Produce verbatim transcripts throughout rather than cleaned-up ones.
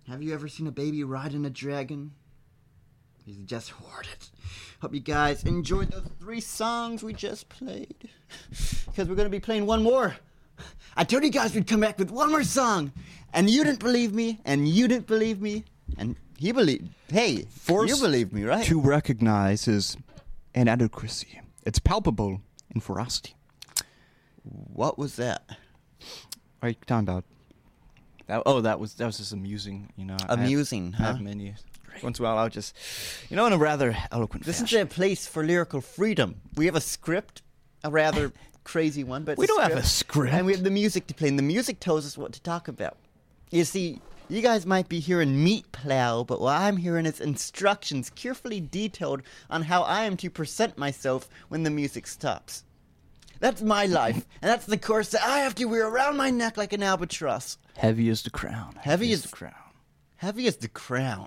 Have you ever seen a baby riding a dragon? He's just hoarded. Hope you guys enjoyed those three songs we just played. Because we're going to be playing one more. I told you guys we'd come back with one more song. And you didn't believe me. And you didn't believe me. And he believed. Hey, Forced you believed me, right? to recognize his inadequacy. It's palpable in ferocity. What was that? What are you talking about? That, oh, that was that was just amusing, you know. I have- Amusing, I huh? have many. Once in a while, I'll just, you know, in a rather eloquent This fashion. is a place for lyrical freedom. We have a script, a rather crazy one, but it's We don't have a script. And we have the music to play, and the music tells us what to talk about. You see, you guys might be hearing meat plow, but what I'm hearing is instructions carefully detailed on how I am to present myself when the music stops. That's my life, and that's the course that I have to wear around my neck like an albatross. Heavy as the crown. Heavy as- the crown. Heavy as the crown.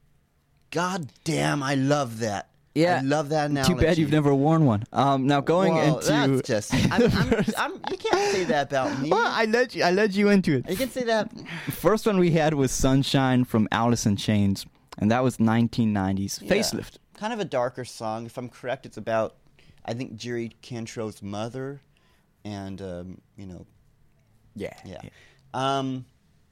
God damn, I love that. Yeah. I love that analogy. Too bad you've never worn one. Um, now going Well, into. that's just. I'm, I'm, I'm, you can't say that about me. Well, I led you. I led you into it. You can say that. The first one we had was "Sunshine" from Alice in Chains, and that was nineteen nineties. Yeah. Facelift. Kind of a darker song. If I'm correct, it's about, I think, Jerry Cantrell's mother, and um, you know, Yeah. yeah. Um,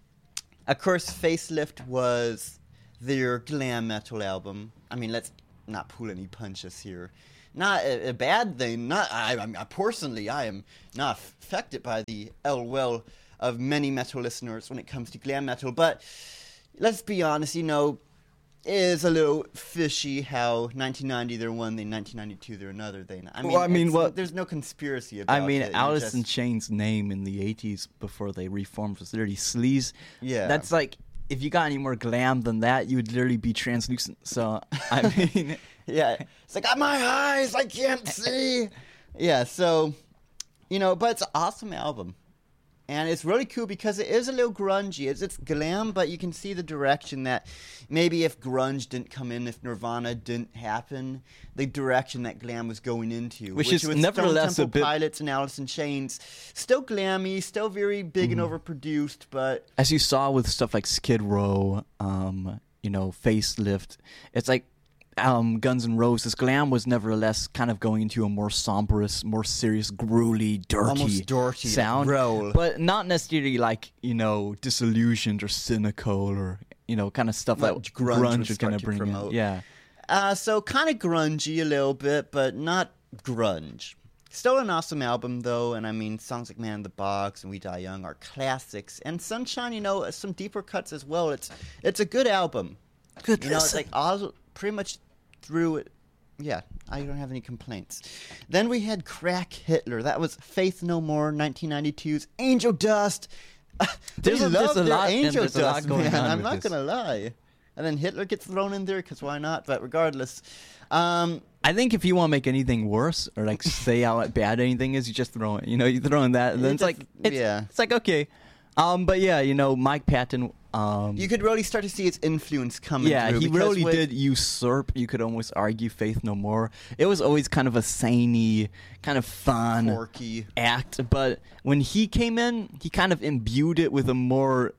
of course, Facelift was their glam metal album. I mean, let's not pull any punches here. Not a, a bad thing. Not I, I, I personally, I am not affected by the ill will of many metal listeners when it comes to glam metal. But let's be honest, you know, it is a little fishy how nineteen ninety they're one thing, nineteen ninety-two they're another thing. I mean, Well, I mean, it's- what- there's no conspiracy about I mean, it. You Alice just- in Chains' name in the eighties before they reformed was literally Sleaze. Yeah. That's like, if you got any more glam than that, you would literally be translucent. So, I mean. Yeah, it's like, my eyes, I can't see. Yeah, so, you know, but it's an awesome album. And it's really cool because it is a little grungy. It's, it's glam, but you can see the direction that maybe if grunge didn't come in, if Nirvana didn't happen, the direction that glam was going into. Which is was nevertheless Stone a Temple bit- Pilots and Alice in Chains. Still glammy, still very big Mm-hmm. and overproduced, but As you saw with stuff like Skid Row, um, you know, Facelift, it's like um, Guns N' Roses. Glam was nevertheless kind of going into a more sombrous, more serious, gruely, dirty, almost dirty sound, roll. but not necessarily like, you know, disillusioned or cynical or, you know, kind of stuff What that grunge grunge, would would kind start of to bring in. promote. Yeah. Uh, so kind of grungy a little bit, but not grunge. Still an awesome album, though, and I mean, songs like Man in the Box and We Die Young are classics. And Sunshine, you know, some deeper cuts as well. It's it's a good album. Good You know, it's like all pretty much through it. Yeah, I don't have any complaints. Then we had Crack Hitler. That was Faith No More, nineteen ninety-two's Angel Dust. There's they a- love there's a their lot- and Angel there's a lot Dust, going man. on I'm with not this. gonna lie. And then Hitler gets thrown in there because why not? But regardless, um, I think if you want to make anything worse or like say how bad anything is, you just throw it. You know, you throw in that, and then It it's like, just- it's, yeah. it's like okay. Um, but yeah, you know, Mike Patton. Um, you could really start to see its influence coming yeah, through. he because really with- did usurp. You could almost argue Faith No More. It was always kind of a samey, kind of fun Quirky. act, but when he came in, he kind of imbued it with a more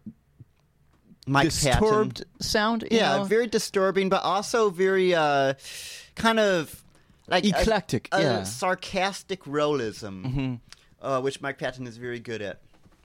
Mike disturbed Patton. sound. you Yeah, know? very disturbing, but also very uh, kind of like a- Eclectic, a, yeah. sarcastic realism, Mm-hmm. uh, which Mike Patton is very good at.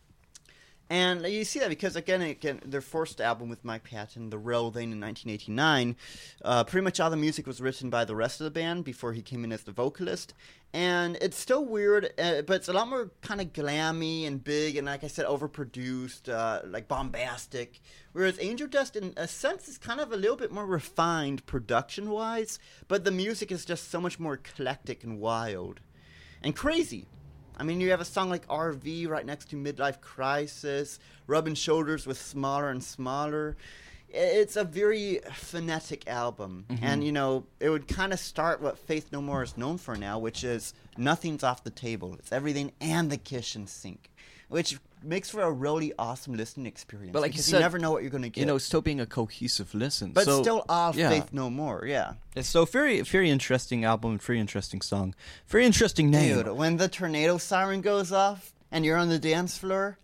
And you see that because again, again, their first album with Mike Patton, The Real Thing, in nineteen eighty-nine, uh, pretty much all the music was written by the rest of the band before he came in as the vocalist. And it's still weird, uh, but it's a lot more kind of glammy and big, and like I said, overproduced, uh, like bombastic. Whereas Angel Dust, in a sense, is kind of a little bit more refined production-wise, but the music is just so much more eclectic and wild and crazy. I mean, you have a song like R V right next to Midlife Crisis, rubbing shoulders with Smaller and Smaller. It's a very phonetic album. Mm-hmm. And, you know, it would kind of start what Faith No More is known for now, which is nothing's off the table. It's everything and the kitchen sink, which makes for a really awesome listening experience. But like you because said, you never know what you're going to get. You know, still being a cohesive listen. but so, still all yeah. Faith No More, yeah. It's so very, very interesting album, very interesting song, very interesting name. Dude, when the tornado siren goes off and you're on the dance floor,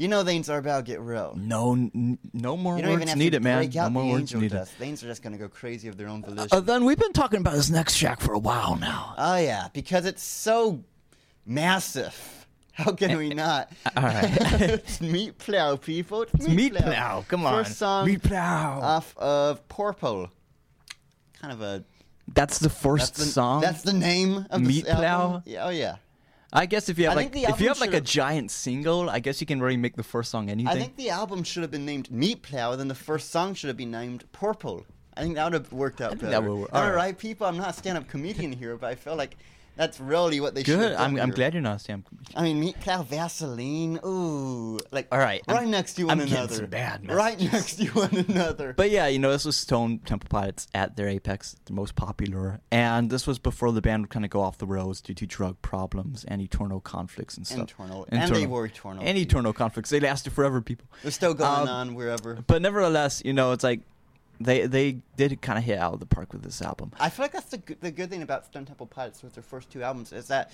You know, the Zarbao get real. No, n- no more You don't even words have needed, to man. break out No more the words angel needed. dust. The Ains are just going to go crazy of their own volition. Uh, then we've been talking about this next track for a while now. Oh, yeah, because it's so massive. How can we not? All right. It's Meat Plow, people. It's, It's Meat Plow. Come on. First song Meat Plow. off of Purple. Kind of a... That's the first That's the, song. That's the name of Meat this album. Plow? Yeah, oh, yeah. I guess if you have I like think the if you album have like a should've- giant single, I guess you can really make the first song anything. I think the album should have been named Meat Plow, then the first song should have been named Purple. I think that would have worked out think better. that would work. All All right. right. people, I'm not a stand-up comedian here, but I feel like that's really what they should have Good. done I'm I'm here. glad you're not a Sam. I mean, Meat Plow, Vaseline, ooh. Like, All right, right I'm- next to one I'm getting another. some bad right messages. next to one another. But yeah, you know, this was Stone Temple Pilots at their apex, the most popular, and this was before the band would kind of go off the rails due to drug problems and eternal conflicts and stuff. Internal. And they were eternal. And eternal conflicts. They lasted forever, people. They're still going Um, on wherever. But nevertheless, you know, it's like they they did kind of hit out of the park with this album. I feel like that's the good, the good thing about Stone Temple Pilots with their first two albums is that,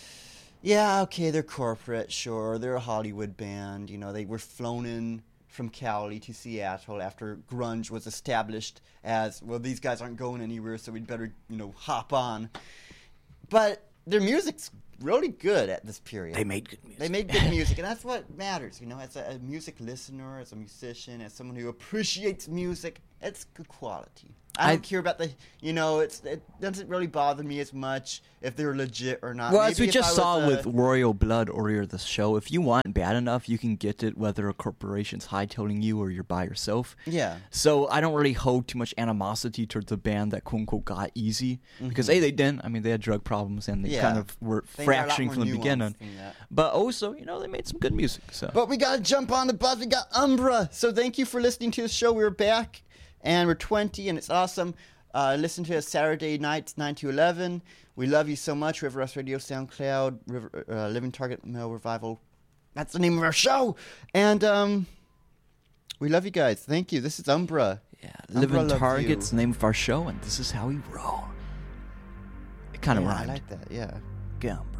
yeah, okay, they're corporate, sure, they're a Hollywood band. You know, they were flown in from Cali to Seattle after grunge was established as, well, these guys aren't going anywhere, so we'd better, you know, hop on. But their music's really good at this period. They made good music. They made good music, and that's what matters, you know, as a, a music listener, as a musician, as someone who appreciates music, it's good quality. I don't I- care about the, you know, it's it doesn't really bother me as much if they're legit or not. Well, as Maybe we if just I saw was, with uh, Royal Blood earlier this show, if you want bad enough, you can get it whether a corporation's hightailing you or you're by yourself. Yeah. So I don't really hold too much animosity towards the band that quote unquote got easy. Because A, they didn't. I mean, they had drug problems and they Mm-hmm. Yeah. kind of were They got a lot fracturing more from the nuance beginning. than that. But also, you know, they made some good music. So But we got to jump on the bus. We got Umbra. So thank you for listening to the show. We're back, and we're twenty, and it's awesome. Uh, listen to us Saturday nights, nine to eleven. We love you so much. River Us Radio, SoundCloud, River, uh, Living Target Mail Revival. That's the name of our show. And um, we love you guys. Thank you. This is Umbra. yeah, Umbra Living loves Target's you. the name of our show, and this is how we roll. It kind of Yeah, I rhymed. like that. Yeah. Yeah.